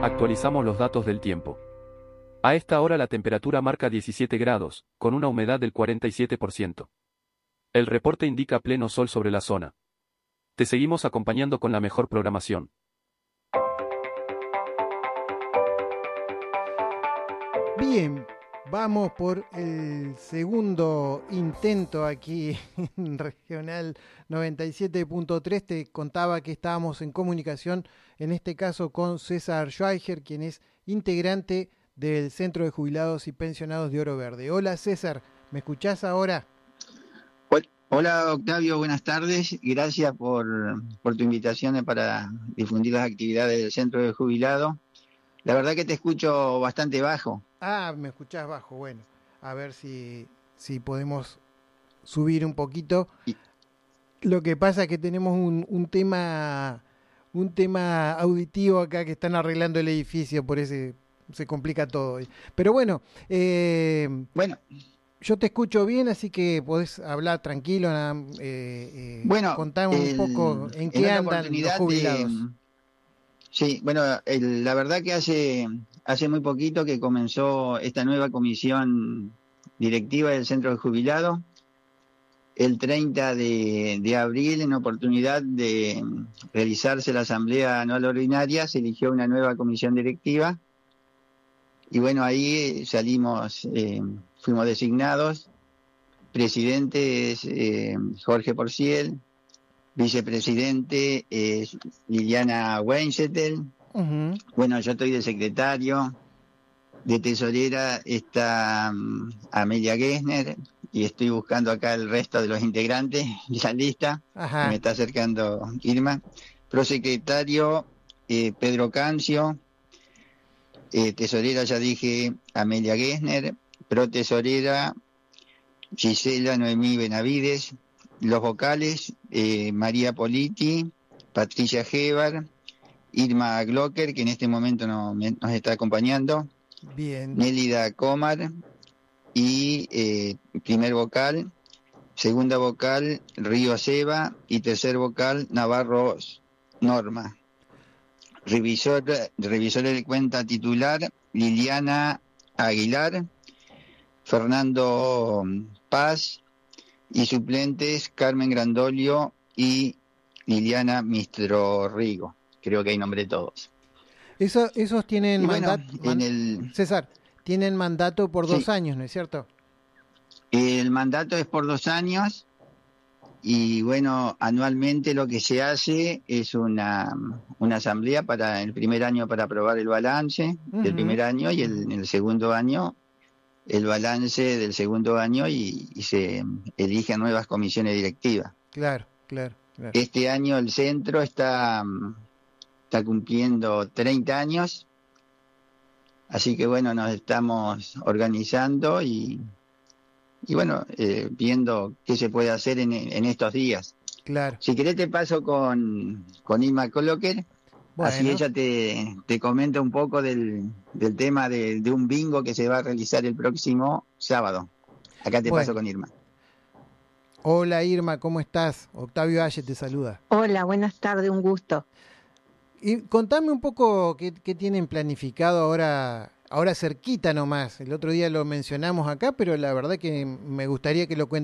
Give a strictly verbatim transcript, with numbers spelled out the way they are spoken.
Actualizamos los datos del tiempo. A esta hora la temperatura marca diecisiete grados, con una humedad del cuarenta y siete por ciento. El reporte indica pleno sol sobre la zona. Te seguimos acompañando con la mejor programación. Bien, vamos por el segundo intento aquí en Regional noventa y siete punto tres. Te contaba que estábamos en comunicación, en este caso con César Schweiger, quien es integrante del Centro de Jubilados y Pensionados de Oro Verde. Hola César, ¿me escuchás ahora? Hola Octavio, buenas tardes. Gracias por, por tu invitación para difundir las actividades del Centro de Jubilados. La verdad que te escucho bastante bajo. Ah, me escuchás bajo. Bueno, a ver si, si podemos subir un poquito. Lo que pasa es que tenemos un, un tema un tema auditivo acá que están arreglando el edificio, por eso se complica todo. Pero bueno, eh, bueno, yo te escucho bien, así que podés hablar tranquilo. Eh, eh, bueno, contame un poco en qué en andan los jubilados. De, sí, bueno, el, la verdad que hace hace muy poquito que comenzó esta nueva comisión directiva del Centro de Jubilados. El treinta de, de abril, en oportunidad de realizarse la asamblea anual ordinaria, se eligió una nueva comisión directiva. Y bueno, ahí salimos, eh, fuimos designados. Presidente es eh, Jorge Porciel, vicepresidente es Liliana Weinzettel. Uh-huh. Bueno, yo estoy de secretario. De tesorera está um, Amelia Gessner. Y estoy buscando acá el resto de los integrantes de la lista. Ajá. Que me está acercando Irma. Prosecretario eh, Pedro Cancio. Eh, tesorera, ya dije, Amelia Gessner. Protesorera Gisela Noemí Benavides. Los vocales, eh, María Politi, Patricia Gebar, Irma Glocker, que en este momento no, nos está acompañando. Bien. Nélida Comar. Y eh, primer vocal, segunda vocal, Río Seba, y tercer vocal, Navarro Norma. Revisor, revisor de cuenta titular, Liliana Aguilar, Fernando Paz, y suplentes, Carmen Grandolio y Liliana Mistro Rigo. Creo que ahí nombré todos. Eso, esos tienen mandato. Bueno, man- man- el... César, tienen mandato por dos sí. años, ¿no es cierto? El mandato es por dos años y bueno, anualmente lo que se hace es una, una asamblea para el primer año para aprobar el balance uh-huh. del primer año y el, el segundo año el balance del segundo año y, y se eligen nuevas comisiones directivas. Claro, claro, claro. Este año el centro está, está cumpliendo treinta años, así que bueno, nos estamos organizando y Y bueno, eh, viendo qué se puede hacer en, en estos días. Claro. Si querés te paso con, con Irma Colocker, bueno. Así ella te, te comenta un poco del, del tema de, de un bingo que se va a realizar el próximo sábado. Acá te bueno. paso con Irma. Hola Irma, ¿cómo estás? Octavio Aye te saluda. Hola, buenas tardes, un gusto. Y contame un poco qué, qué tienen planificado ahora... Ahora cerquita nomás, el otro día lo mencionamos acá, pero la verdad que me gustaría que lo cuenten